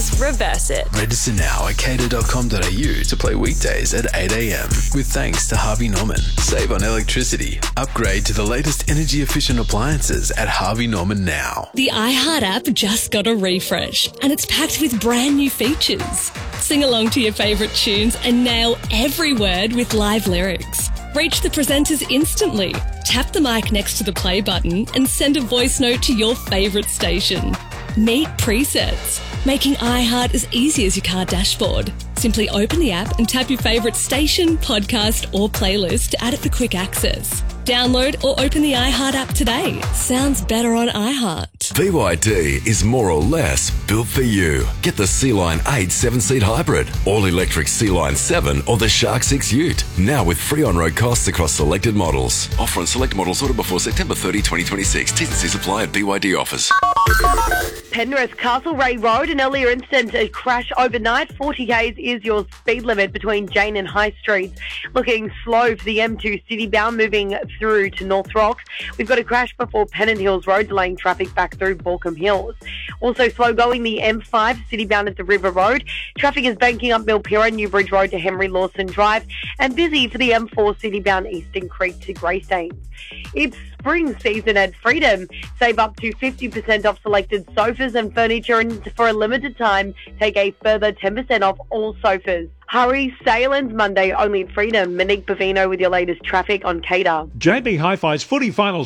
Cater's Reverse It. Register now at cater.com.au to play weekdays at 8 a.m. with thanks to Harvey Norman. Save on electricity. Upgrade to the latest energy-efficient appliances at Harvey Norman now. The iHeart app just got a refresh and it's packed with brand new features. Sing along to your favourite tunes and nail every word with live lyrics. Reach the presenters instantly. Tap the mic next to the play button and send a voice note to your favourite station. Meet presets, making iHeart as easy as your car dashboard. Simply open the app and tap your favourite station, podcast or playlist to add it for quick access. Download or open the iHeart app today. Sounds better on iHeart. BYD is more or less built for you. Get the Sea-Line 8 7-seat hybrid, all-electric Sea-Line 7 or the Shark 6 Ute. Now with free on-road costs across selected models. Offer on select models ordered before September 30, 2026. T's and C's apply at BYD offers. Penrith, Castlereagh Road, an earlier incident, a crash overnight. 40 k's is your speed limit between Jane and High Streets. Looking slow for the M2 citybound moving through to North Rocks. We've got a crash before Pennant Hills Road, delaying traffic back through Balcombe Hills. Also slow going the M5 citybound at the River Road. Traffic is banking up Milpira, Newbridge Road to Henry Lawson Drive, and busy for the M4 citybound Eastern Creek to Greystanes. It's spring season at Freedom. Save up to 50% off selected sofas and furniture, and for a limited time, take a further 10% off all sofas. Hurry, sale ends Monday only at Freedom. Monique Bavino with your latest traffic on Cater. JB Hi-Fi's footy final